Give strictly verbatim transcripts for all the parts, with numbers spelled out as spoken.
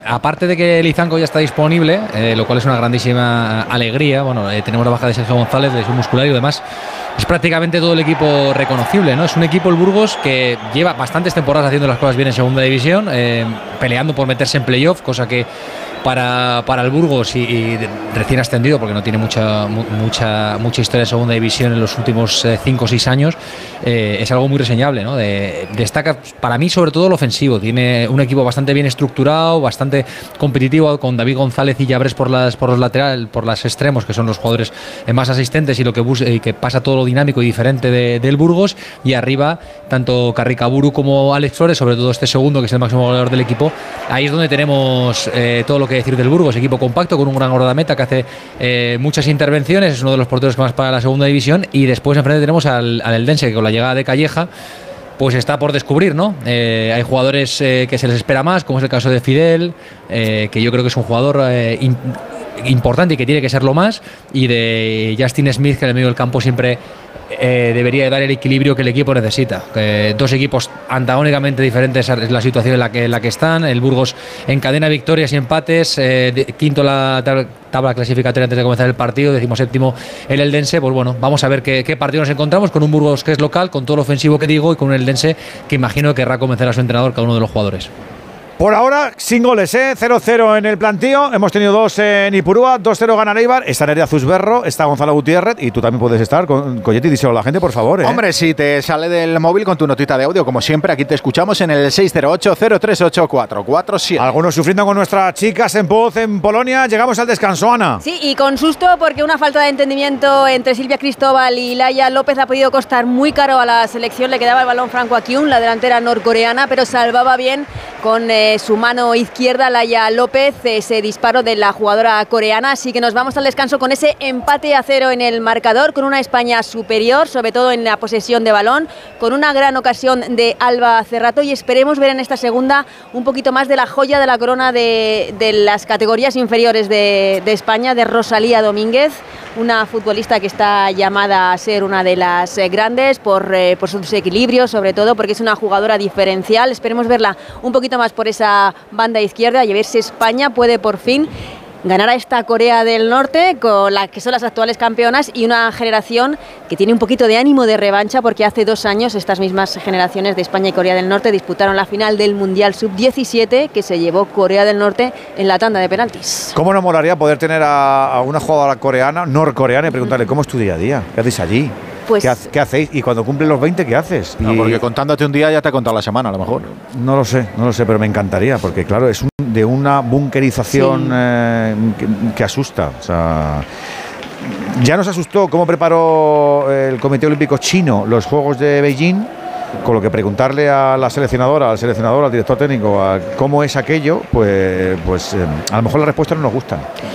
Aparte de que Lizanco ya está disponible, eh, lo cual es una grandísima alegría, bueno, eh, tenemos la baja de Sergio González, de lesión muscular y demás, es prácticamente todo el equipo reconocible, ¿no? Es un equipo, el Burgos, que lleva bastantes temporadas haciendo las cosas bien en segunda división, eh, peleando por meterse en playoff, cosa que para, para el Burgos y, y recién ascendido, porque no tiene mucha mucha mucha historia de segunda división en los últimos cinco o seis años, eh, es algo muy reseñable, ¿no? De, destaca para mí sobre todo lo ofensivo, tiene un equipo bastante bien estructurado, bastante competitivo, con David González y Llabres por las por los laterales, por las extremos, que son los jugadores más asistentes y lo que bus, y que pasa todo lo dinámico y diferente de, del Burgos, y arriba tanto Carricaburu como Alex Flores, sobre todo este segundo que es el máximo goleador del equipo. Ahí es donde tenemos eh, todo lo que decir del Burgos, equipo compacto con un gran guardameta que hace eh, muchas intervenciones, es uno de los porteros que más paga la segunda división, y después enfrente tenemos al, al Eldense, que con la llegada de Calleja pues está por descubrir, ¿no? Eh, hay jugadores eh, que se les espera más, como es el caso de Fidel, eh, que yo creo que es un jugador eh, in, importante y que tiene que serlo más, y de Justin Smith, que en el medio del campo siempre eh, debería dar el equilibrio que el equipo necesita. Eh, dos equipos antagónicamente diferentes es la situación en la que, en la que están. El Burgos encadena victorias y empates, eh, de, quinto la tabla, tabla clasificatoria antes de comenzar el partido, decimoséptimo el Eldense. Pues bueno, vamos a ver qué, qué partido nos encontramos, con un Burgos que es local, con todo lo ofensivo que digo, y con un Eldense que imagino que querrá convencer a su entrenador, cada uno de los jugadores. Por ahora, sin goles, ¿eh? cero cero en el plantío. Hemos tenido dos en Ipurúa, dos cero gana Eibar. Está Nerea Zuzberro, está Gonzalo Gutiérrez, y tú también puedes estar. Con Coyetti, díselo a la gente, por favor, ¿eh? Hombre, si te sale del móvil con tu notita de audio, como siempre, aquí te escuchamos en el seis cero ocho, cero tres ocho, cuatro cuatro siete. Algunos sufriendo con nuestras chicas en Poz, en Polonia. Llegamos al descanso, Ana. Sí, y con susto, porque una falta de entendimiento entre Silvia Cristóbal y Laia López ha podido costar muy caro a la selección. Le quedaba el balón Franco Akyun, la delantera norcoreana, pero salvaba bien con eh, su mano izquierda izquierda Laia López ese disparo de la jugadora coreana. Así que nos vamos al descanso con ese empate a cero en el marcador, con una España superior, sobre todo en la posesión de balón, con una gran ocasión de Alba Cerrato, y esperemos ver en esta segunda un poquito más de la joya de la corona de, de las categorías inferiores de, de España, de Rosalía Domínguez, una futbolista que está llamada a ser una de las eh, grandes por, eh, por sus equilibrios, sobre todo porque es una jugadora diferencial. Esperemos verla un poquito más por esa banda izquierda y a ver si España puede por fin ganar a esta Corea del Norte, con la que son las actuales campeonas, y una generación que tiene un poquito de ánimo de revancha, porque hace dos años estas mismas generaciones de España y Corea del Norte disputaron la final del Mundial sub diecisiete que se llevó Corea del Norte en la tanda de penaltis. ¿Cómo nos molaría poder tener a, a una jugadora coreana, norcoreana, y preguntarle cómo es tu día a día? ¿Qué hacéis allí? Pues, ¿Qué, ha, ¿Qué hacéis? Y cuando cumplen los veinte, ¿qué haces? No, y porque contándote un día ya te ha contado la semana, a lo mejor. No lo sé, no lo sé, pero me encantaría, porque claro, es un, de una bunkerización sí. eh, que, que asusta. O sea, ya nos asustó cómo preparó el Comité Olímpico Chino los Juegos de Beijing, con lo que preguntarle a la seleccionadora, al seleccionador, al director técnico, a cómo es aquello, pues, pues eh, a lo mejor las respuestas no nos gustan.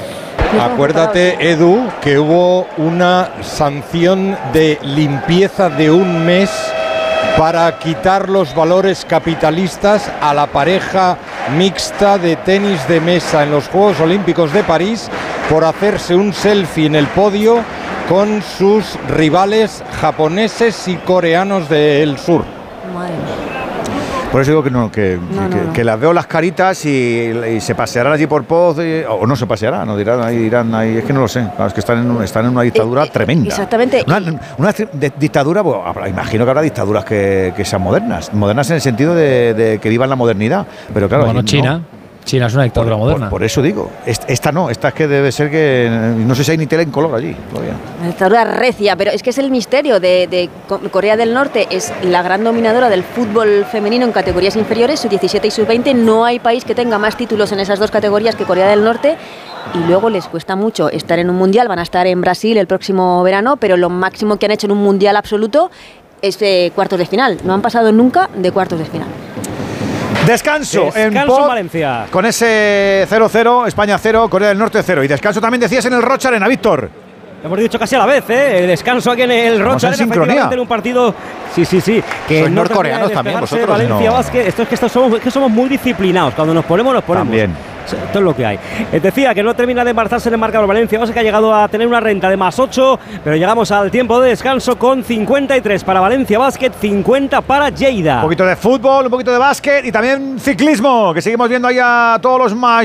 Acuérdate, Edu, que hubo una sanción de limpieza de un mes para quitar los valores capitalistas a la pareja mixta de tenis de mesa en los Juegos Olímpicos de París por hacerse un selfie en el podio con sus rivales japoneses y coreanos del sur. Madre mía. Por eso digo que no, que, no, que, no, no. que las veo las caritas y, y se pasearán allí por Poz, y, o no se pasearán, no dirán ahí, dirán ahí, es que no lo sé, claro, es que están en, un, están en una dictadura eh, eh, tremenda. Exactamente. Una, una de, dictadura, bueno, imagino que habrá dictaduras que, que sean modernas, modernas en el sentido de, de que vivan la modernidad, pero claro. Bueno, China. No. China es una dictadura por, moderna. Por, por eso digo, esta no, esta es que debe ser que, no sé si hay ni tele en color allí todavía. Una dictadura recia, pero es que es el misterio de, de Corea del Norte, es la gran dominadora del fútbol femenino en categorías inferiores, sub diecisiete y sub veinte, no hay país que tenga más títulos en esas dos categorías que Corea del Norte, y luego les cuesta mucho estar en un mundial, van a estar en Brasil el próximo verano, pero lo máximo que han hecho en un mundial absoluto es eh, cuartos de final, no han pasado nunca de cuartos de final. Descanso, descanso en, en Valencia. Con ese cero cero, España cero, Corea del Norte cero. Y descanso también decías en el Rocha Arena, Víctor. Hemos dicho casi a la vez, ¿eh? El descanso aquí en el Rocha Arena, efectivamente, en un partido. Sí, sí, sí. Que sois no norcoreanos también, vosotros. Valencia no. Basket. Esto es que esto somos, es que somos muy disciplinados. Cuando nos ponemos, nos ponemos. También. todo lo que hay. Eh, decía que no termina de embarazarse en el marcador Valencia Basket, que ha llegado a tener una renta de más ocho, pero llegamos al tiempo de descanso con cincuenta y tres para Valencia Basket, cincuenta para Lleida. Un poquito de fútbol, un poquito de básquet y también ciclismo, que seguimos viendo ahí a todos los mayores.